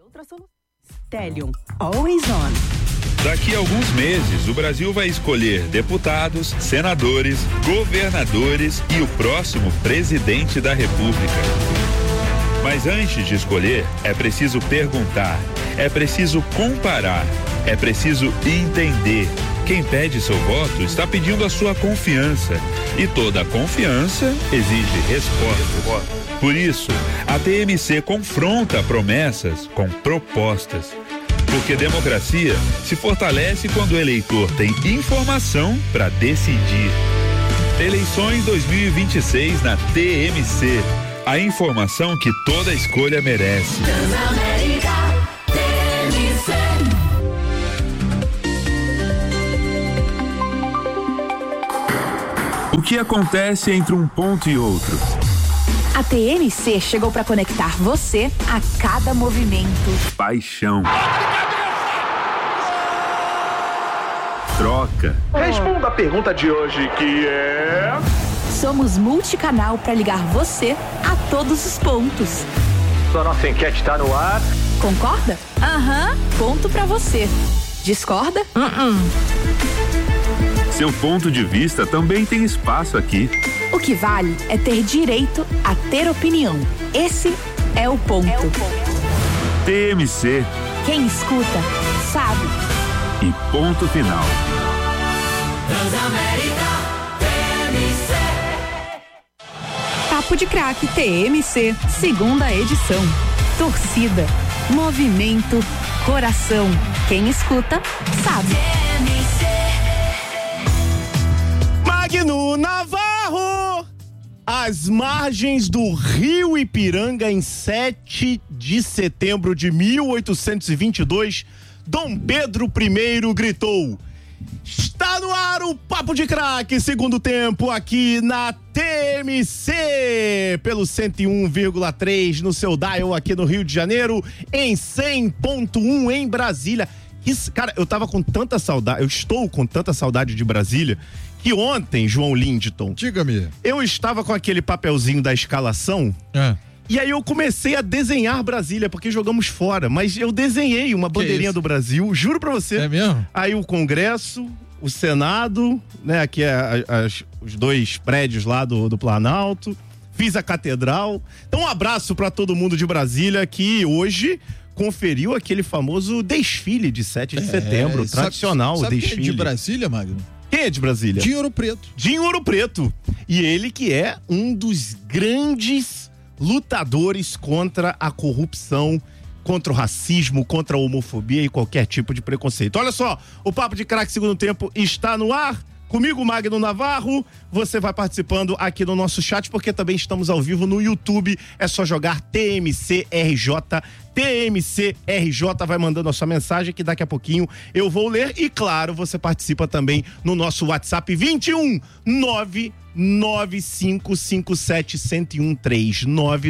Stellium, always on. Daqui a alguns meses, o Brasil vai escolher deputados, senadores, governadores e o próximo presidente da República. Mas antes de escolher, é preciso perguntar, é preciso comparar, é preciso entender. Quem pede seu voto está pedindo a sua confiança. E toda confiança exige resposta. Por isso, a TMC confronta promessas com propostas. Porque democracia se fortalece quando o eleitor tem informação para decidir. Eleições 2026 na TMC. A informação que toda escolha merece. O que acontece entre um ponto e outro? A TMC chegou para conectar você a cada movimento. Paixão. Troca. Responda a pergunta de hoje, que é... Somos multicanal para ligar você a todos os pontos. A nossa enquete está no ar. Concorda? Ponto para você. Discorda? Seu ponto de vista também tem espaço aqui. O que vale é ter direito a ter opinião. Esse é o ponto. TMC. Quem escuta, sabe. E ponto final. Transamérica TMC. Papo de Craque TMC, segunda edição. Torcida, movimento, coração. Quem escuta, sabe. Magno Navarro, às margens do Rio Ipiranga, em 7 de setembro de 1822, Dom Pedro I gritou: está no ar o Papo de Craque, segundo tempo, aqui na TMC, pelo 101,3 no seu dial aqui no Rio de Janeiro, em 100.1 em Brasília. Cara, eu estou com tanta saudade de Brasília, que ontem, João Lindton, diga-me, eu estava com aquele papelzinho da escalação, e aí eu comecei a desenhar Brasília, porque jogamos fora, mas eu desenhei uma bandeirinha do Brasil, juro pra você. É mesmo? Aí o Congresso, o Senado, né, aqui os dois prédios lá do Planalto, fiz a Catedral. Então um abraço pra todo mundo de Brasília, que hoje conferiu aquele famoso desfile de 7 de setembro, tradicional sabe desfile. Quem é de Brasília, Magno? Quem é de Brasília? Dinho Ouro Preto. Dinho Ouro Preto. E ele que é um dos grandes lutadores contra a corrupção, contra o racismo, contra a homofobia e qualquer tipo de preconceito. Olha só, o Papo de Craque segundo tempo está no ar. Comigo, Magno Navarro, você vai participando aqui no nosso chat, porque também estamos ao vivo no YouTube, é só jogar TMCRJ, TMCRJ, vai mandando a sua mensagem que daqui a pouquinho eu vou ler e claro, você participa também no nosso WhatsApp 21 99557-1013,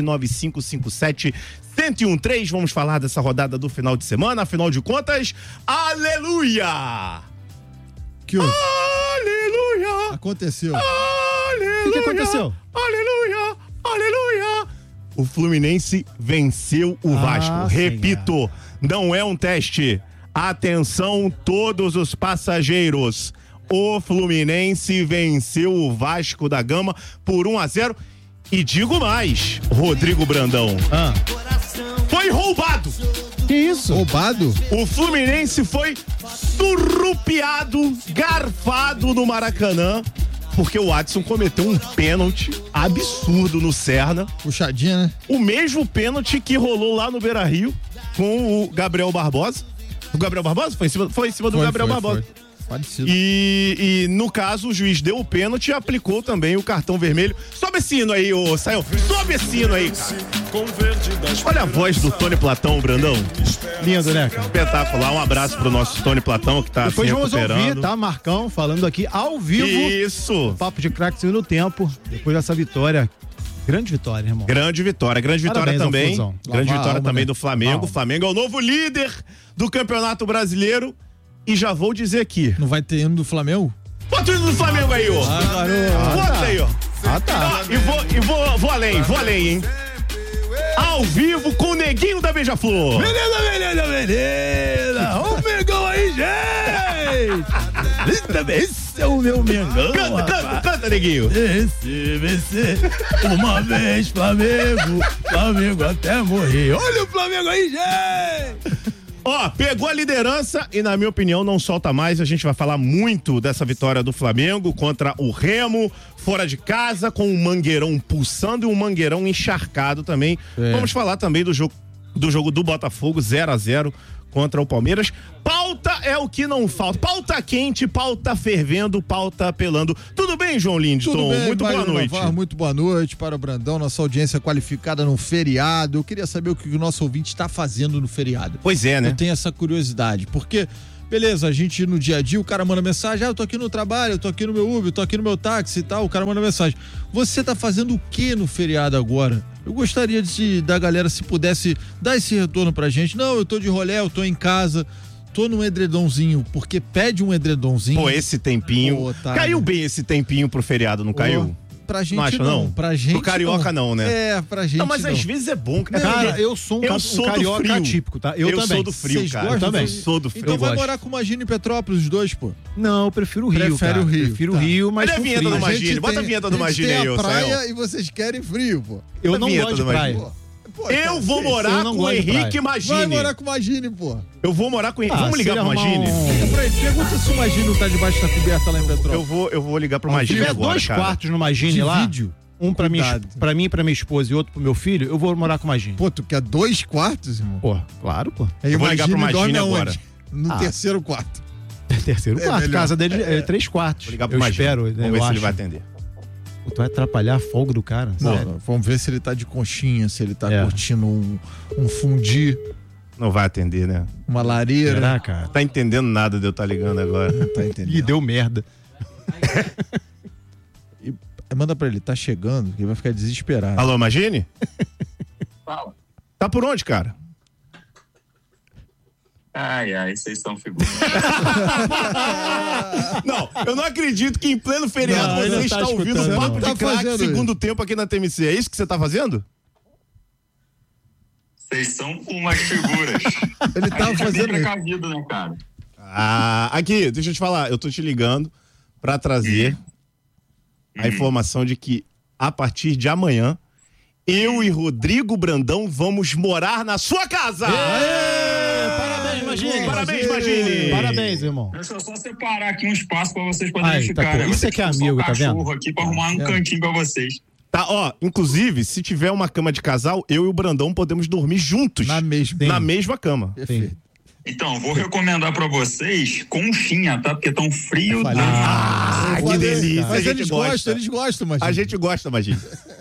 99557-1013, vamos falar dessa rodada do final de semana, afinal de contas, aleluia! Que houve? Aleluia! Aconteceu. Aleluia! O que aconteceu? Aleluia! Aleluia! O Fluminense venceu o Vasco. Repito, não é um teste. Atenção, todos os passageiros. O Fluminense venceu o Vasco da Gama por 1-0. E digo mais, Rodrigo Brandão. Foi roubado. Que isso? Roubado? O Fluminense foi surrupiado, garfado no Maracanã, porque o Adson cometeu um pênalti absurdo no Serna. Puxadinha, né? O mesmo pênalti que rolou lá no Beira-Rio com o Gabriel Barbosa. O Gabriel Barbosa? Foi em cima do Gabriel Barbosa. Parecido. E no caso, o juiz deu o pênalti e aplicou também o cartão vermelho. Sobe esse hino aí, ô Sayão. Sobe esse hino aí, cara. Olha a voz do Tony Platão, Brandão. Lindo, né, cara? Espetacular. Um abraço pro nosso Tony Platão, que tá depois se vamos recuperando. ouvir, tá? Marcão falando aqui ao vivo. Isso. Papo de Craque segundo tempo. Depois dessa vitória. Grande vitória, irmão. Grande vitória Parabéns também. Grande vitória alma, também né? do Flamengo. O Flamengo é o novo líder do Campeonato Brasileiro. E já vou dizer aqui. Não vai ter hino do Flamengo? Bota o hino do Flamengo aí, ó. Bota aí, ó. Tá. E vou além, hein. Ao vivo com Neguinho da Beija-Flor. Menina! Ô, Mengão aí, gente! Esse é o meu Mengão. Canta, Neguinho. Esse, uma vez Flamengo até morrer. Olha o Flamengo aí, gente! Ó, pegou a liderança e, na minha opinião, não solta mais. A gente vai falar muito dessa vitória do Flamengo contra o Remo, fora de casa, com o Mangueirão pulsando e um Mangueirão encharcado também. Vamos falar também do jogo do Botafogo, 0-0 contra o Palmeiras. Pauta é o que não falta. Pauta quente, pauta fervendo, pauta pelando. Tudo bem, João Lindton? Tudo bem, muito boa noite. Navarro, muito boa noite para o Brandão, nossa audiência qualificada no feriado. Eu queria saber o que o nosso ouvinte está fazendo no feriado. Pois é, né? Eu tenho essa curiosidade, porque, beleza, a gente no dia a dia, o cara manda mensagem, eu tô aqui no trabalho, eu tô aqui no meu Uber, eu tô aqui no meu táxi e tal, o cara manda mensagem. Você tá fazendo o que no feriado agora? Eu gostaria da galera, se pudesse dar esse retorno pra gente. Não, eu tô de rolê, eu tô em casa, tô num edredomzinho, porque pede um edredomzinho. Pô, esse tempinho. Caiu bem esse tempinho pro feriado, não caiu? Pra gente não. Acha, não? Pra gente pro carioca não, né? É, pra gente não. Mas às vezes é bom. Cara, eu sou um carioca atípico, tá? Eu também. Sou do frio, Vocês cara. Gostam? Eu sou do frio. Então vai morar com o Magino em Petrópolis, os dois, pô? Não, eu prefiro o Rio, Prefere o Rio. Prefiro o Rio, mas olha a vinheta do Magino. Bota a vinheta do Magino aí, ô Sael. praia e vocês querem frio, pô. Eu não gosto de praia. Pô, eu vou morar com o Henrique Magini. Vai morar com o Magini, pô. Eu vou morar com o Henrique. Vamos ligar pro Magini? Pergunta se o Magini tá debaixo da coberta lá em Petrópolis. Eu vou ligar pro Magini agora, dois cara. quartos no Magini lá. Vídeo. Um pra mim e pra minha esposa e outro pro meu filho, eu vou morar com o Magini. Pô, tu quer 2 quartos, irmão? Pô, claro, pô. Aí eu vou ligar pro Magini agora. No terceiro quarto. Terceiro quarto. Melhor. Casa dele é 3 quartos. Vou ligar pro eu Magini. espero. Vamos ver se ele vai atender. Pô, tu vai atrapalhar a folga do cara? Não, vamos ver se ele tá de conchinha, se ele tá curtindo um fundi. Não vai atender, né? Uma lareira. Será, cara? Tá entendendo nada de eu estar ligando agora. Não tá entendendo. Ih, deu merda. Manda pra ele, tá chegando, que ele vai ficar desesperado. Alô, Magini? Fala. Tá por onde, cara? Ai, vocês são figuras. Não, eu não acredito que em pleno feriado você está ouvindo um papo de craque segundo tempo aqui na TMC. É isso que você tá fazendo? Vocês são umas figuras. Ele tava fazendo precavido, né, cara? Aqui, deixa eu te falar, eu tô te ligando pra trazer a informação de que a partir de amanhã eu e Rodrigo Brandão vamos morar na sua casa! Parabéns, Magini! Parabéns, Magini! Parabéns, irmão. Deixa eu só separar aqui um espaço pra vocês poderem ficar. Tá, né? isso é que é amigo, tá vendo? Aqui pra arrumar um cantinho pra vocês. Tá, ó, inclusive, se tiver uma cama de casal, eu e o Brandão podemos dormir juntos. Na mesma cama. Perfeito. Então, vou recomendar pra vocês conchinha, tá? Porque tão frio. Que delícia. Mas eles gostam, Magini. A gente gosta, Magini.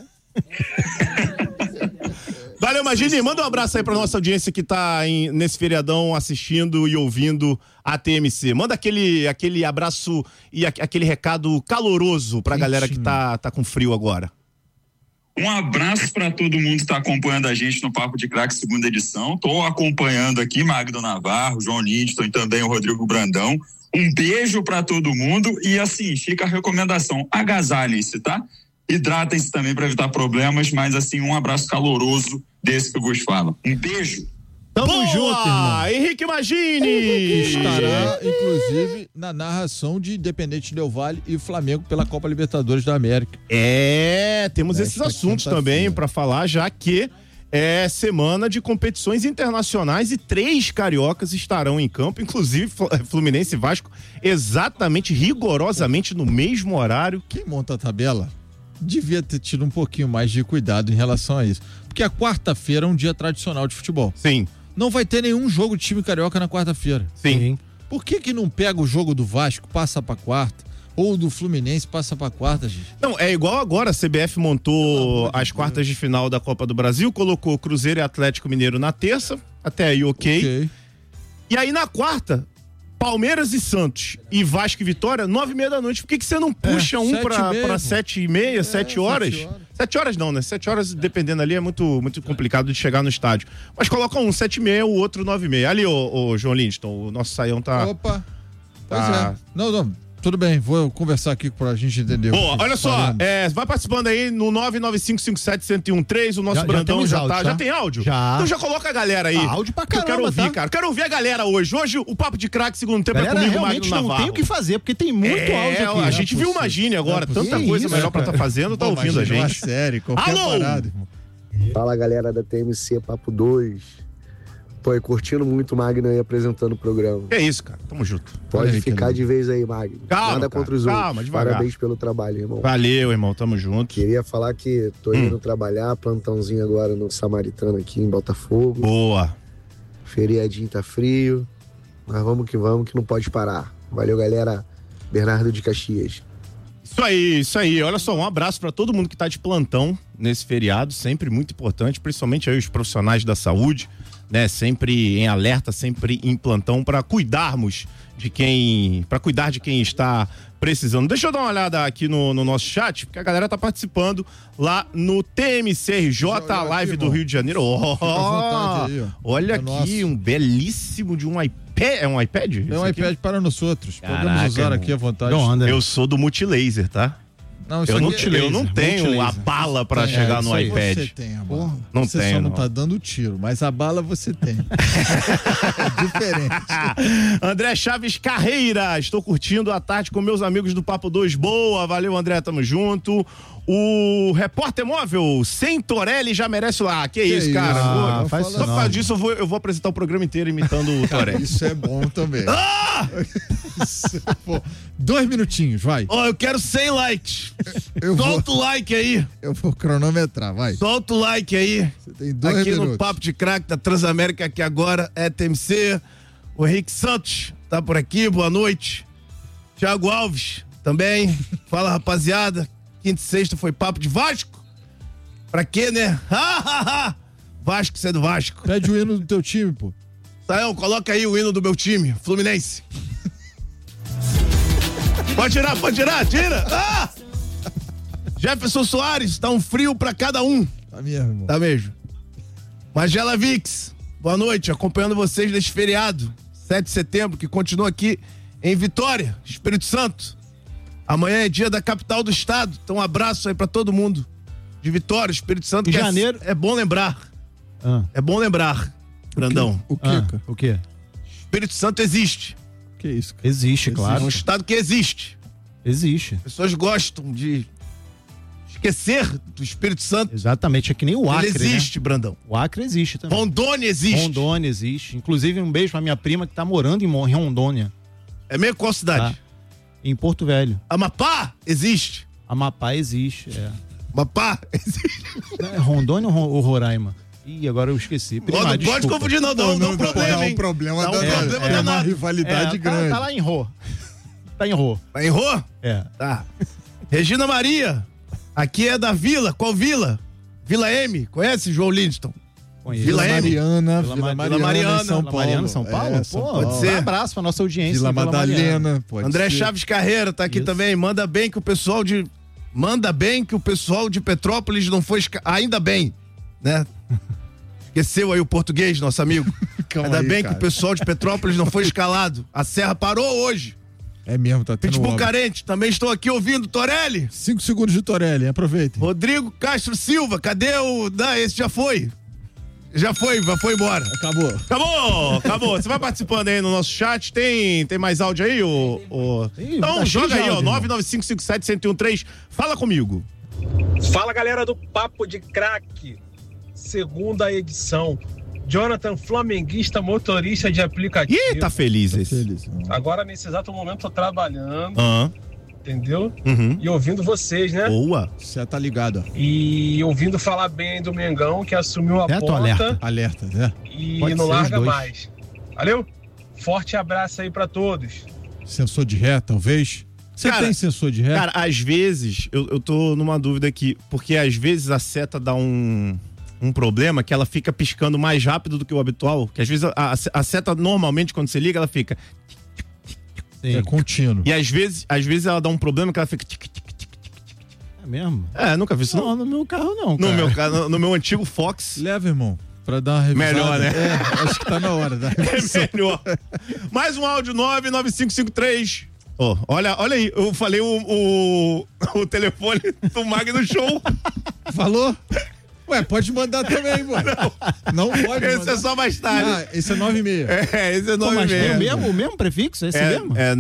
Valeu, Magini. Manda um abraço aí pra nossa audiência que tá nesse feriadão assistindo e ouvindo a TMC. Manda aquele abraço e aquele recado caloroso pra galera que tá com frio agora. Um abraço para todo mundo que está acompanhando a gente no Papo de Craque, segunda edição. Estou acompanhando aqui Magno Navarro, João Lindton e também o Rodrigo Brandão. Um beijo para todo mundo e assim, fica a recomendação, agasalhem-se, tá? Hidratem-se também para evitar problemas, mas assim, um abraço caloroso desse que eu vos falo. Um beijo. Tamo Boa! junto, irmão. Henrique Magini! Que estará, inclusive, na narração de Independente Del Valle e Flamengo pela Copa Libertadores da América. Temos esses assuntos também para falar, já que é semana de competições internacionais e 3 cariocas estarão em campo, inclusive Fluminense e Vasco, exatamente, rigorosamente no mesmo horário. Quem monta a tabela devia ter tido um pouquinho mais de cuidado em relação a isso. Porque a quarta-feira é um dia tradicional de futebol. Sim. Não vai ter nenhum jogo de time carioca na quarta-feira. Sim. Por que não pega o jogo do Vasco, passa pra quarta? Ou do Fluminense, passa pra quarta, gente? Não, é igual agora, a CBF montou as quartas de final da Copa do Brasil, colocou Cruzeiro e Atlético Mineiro na terça, até aí ok. E aí na quarta, Palmeiras e Santos e Vasco e Vitória, 9h30 da noite. Por que você não puxa um pra 7h30, 7 horas? 7 horas não, né? 7 horas, dependendo ali, é muito complicado de chegar no estádio. Mas coloca um 7h30, o outro 9h30. Ali, ô João Lindton, o nosso saião tá... Opa! Pois é. Não, Tudo bem, vou conversar aqui pra gente entender. Boa, olha só, vai participando aí no 99557-1013, o nosso Brandão já tá. Já tem áudio? Já. Então já coloca a galera aí. Áudio pra caramba, eu quero ouvir, tá? cara. Quero ouvir a galera hoje. Hoje o Papo de Craque segundo tempo é comigo, realmente Magno não Navarro. tem o que fazer, porque tem muito áudio aqui. A gente viu uma Gine agora, tanta coisa melhor pra tá fazendo, tá ouvindo a gente. Uma série, qualquer parada, irmão. Fala, galera da TMC Papo 2. Pô, curtindo muito o Magno aí apresentando o programa. É isso, cara. Tamo junto. Pode ficar de vez aí, Magno. Calma, Nada cara, contra os outros. calma, devagar. Parabéns pelo trabalho, irmão. Valeu, irmão. Tamo junto. Queria falar que tô indo trabalhar, plantãozinho agora no Samaritano aqui em Botafogo. Boa. Feriadinho tá frio, mas vamos que não pode parar. Valeu, galera. Bernardo de Caxias. Isso aí. Olha só, um abraço pra todo mundo que tá de plantão nesse feriado, sempre muito importante, principalmente aí os profissionais da saúde, né? Sempre em alerta, sempre em plantão para cuidarmos de quem está precisando. Deixa eu dar uma olhada aqui no nosso chat, porque a galera tá participando lá no TMCRJ, a live aqui, do Rio de Janeiro. Olha aqui, um belíssimo de um iPad. É um iPad? É um iPad aqui? para nós outros. Caraca, podemos usar aqui à vontade. Eu sou do Multilaser, tá? Não, eu não tenho a bala pra chegar no iPad. Você tem a bala. Não você tenho, só não tá dando tiro, mas a bala você tem. É diferente. André Chaves Carreira, estou curtindo a tarde com meus amigos do Papo 2. Boa, valeu, André, tamo junto. O repórter móvel, sem Torelli, já merece lá. Que isso, cara? Só por causa disso eu vou apresentar o programa inteiro imitando o Torelli. Isso é bom também. Pô, 2 minutinhos, vai. Eu quero 100 likes. Solta o like aí. Eu vou cronometrar, vai. Solta o like aí. Você tem 2 aqui minutos. No Papo de Craque da Transamérica, aqui agora é TMC. O Henrique Santos tá por aqui, boa noite. Thiago Alves também. Fala, rapaziada. Quinta e sexta foi Papo de Vasco. Pra quê, né? Vasco, você é do Vasco. Pede o hino do teu time, pô. Saião, coloca aí o hino do meu time, Fluminense. Pode tirar, tira. Jefferson Soares, tá um frio pra cada um. Tá mesmo, irmão. Tá mesmo. Magela Vix, boa noite, acompanhando vocês neste feriado, 7 de setembro, que continua aqui em Vitória, Espírito Santo. Amanhã é dia da capital do estado, então um abraço aí pra todo mundo de Vitória, Espírito Santo. Em janeiro. É bom lembrar. É bom lembrar, Brandão. O quê, cara? O quê? Espírito Santo existe. Que isso, cara? Existe, claro. É um estado que existe. Existe. Pessoas gostam de esquecer do Espírito Santo. Exatamente, é que nem o Acre, Ele existe, né? Brandão. O Acre existe também. Rondônia existe. Rondônia existe. Inclusive, um beijo pra minha prima que tá morando em Rondônia. É meio qual cidade? Tá. Em Porto Velho. Amapá existe. Amapá existe, Amapá existe. É Rondônia ou Roraima? Ih, agora eu esqueci. Prima, não desculpa. pode confundir, não. Dá um problema, hein? É um problema Dá um problema é uma danado. rivalidade grande. Tá lá em Rô. Tá em Rô. Tá em Rô? É. Tá. Regina Maria. Aqui é da Vila. Qual Vila? Vila M. Conhece, João Lindston? Conheço. Vila M. Vila Mariana, São Paulo. Mariana, São Paulo? São Pô, Paulo. pode ser. Um abraço pra nossa audiência. Vila Mariana. Madalena, pode André ser. Chaves Carreira tá aqui também. Manda bem que o pessoal de Petrópolis não foi ainda bem, né? Esqueceu aí o português, nosso amigo. Ainda bem que o pessoal de Petrópolis não foi escalado. A serra parou hoje. É mesmo, tá tendo Pitbull obra. Carente, também estou aqui ouvindo. Torelli. 5 segundos de Torelli, aproveite. Rodrigo Castro Silva, cadê o... Não, esse já foi. Já foi embora. Acabou. Você vai participando aí no nosso chat. Tem mais áudio aí? Então joga aí, ó. 99557-1013. Fala comigo. Fala, galera do Papo de Craque. Segunda edição. Jonathan, flamenguista, motorista de aplicativo. Ih, tá feliz esse. Agora, nesse exato momento, tô trabalhando. Entendeu? Uhum. E ouvindo vocês, né? Boa. Você tá ligado, ó. E ouvindo falar bem do Mengão, que assumiu a ponta. Alerta, né? E Pode não ser larga os dois. mais. Valeu? Forte abraço aí pra todos. Sensor de ré, talvez. Você Cara, tem sensor de ré? Cara, às vezes, eu tô numa dúvida aqui, porque às vezes a seta dá um problema que ela fica piscando mais rápido do que o habitual, que às vezes a seta normalmente quando você liga ela fica É contínuo. e às vezes ela dá um problema que ela fica É mesmo? nunca vi isso Não, no meu carro não, no cara. meu antigo Fox Leva, irmão, pra dar uma revisada. Melhor, né? Acho que tá na hora da revisão. é melhor. Mais um áudio 99553 Ó, olha aí, eu falei o telefone do Magno Show. Falou? Ué, pode mandar também, mano. Não pode Esse mandar. é só mais tarde. Ah, esse é 9,6. Esse é 9,6. Mas tem o mesmo prefixo? Esse mesmo? É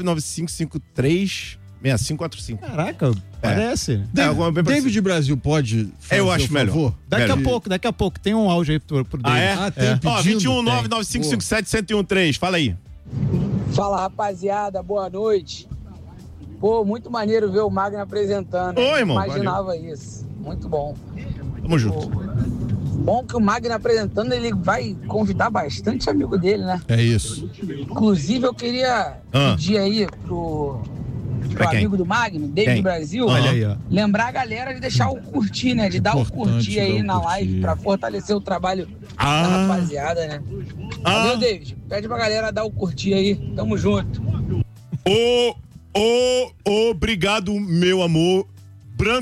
99553-6545. Caraca, parece. David Brasil pode fazer Eu acho melhor. favor? Daqui a pouco. Tem um áudio aí pro David. Ah, é? Ah, tem Ó, pedindo? 21-99557-1013. Fala aí. Fala, rapaziada, boa noite. Pô, muito maneiro ver o Magno apresentando. Oi, irmão. Imaginava isso. Muito bom. Tamo junto. Bom que o Magno apresentando, ele vai convidar bastante amigo dele, né? É isso. Inclusive, eu queria pedir aí pro amigo do Magno, David Brasil, Olha aí, ó. lembrar a galera de deixar o curtir, né? De dar o curtir aí na live pra fortalecer o trabalho da rapaziada, né? Valeu, David. Pede pra galera dar o curtir aí. Tamo junto. Obrigado, meu amor.